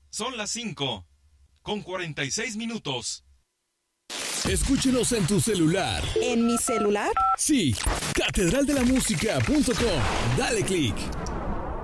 Son las 5:46. Escúchenos en tu celular. ¿En mi celular? Sí, catedraldelamusica.com. Dale click.